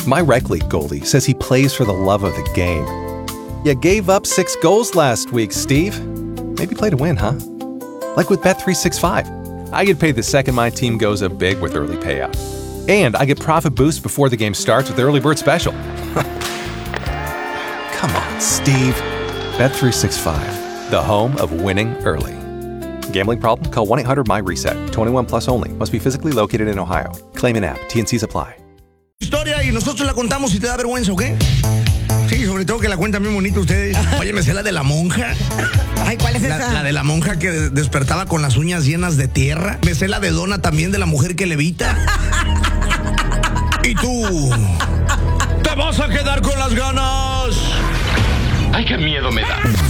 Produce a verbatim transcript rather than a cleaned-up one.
My rec league goalie says he plays for the love of the game. You gave up six goals last week, Steve. Maybe play to win, huh? Like with Bet three sixty-five. I get paid the second my team goes up big with early payout. And I get profit boosts before the game starts with the Early Bird Special. Come on, Steve. Bet three sixty-five, the home of winning early. Gambling problem? Call one eight hundred M Y reset. twenty-one plus only. Must be physically located in Ohio. Claim in app. T N Cs apply. Historia y nosotros la contamos y te da vergüenza, ¿o qué? Sí, sobre todo que la cuentan bien bonito ustedes. Oye, me sé la de la monja. Ay, ¿cuál es La, esa? la de la monja que despertaba con las uñas llenas de tierra. Me sé la de Donna también, de la mujer que levita. ¿Y tú? ¿Te vas a quedar con las ganas? Ay, qué miedo me da.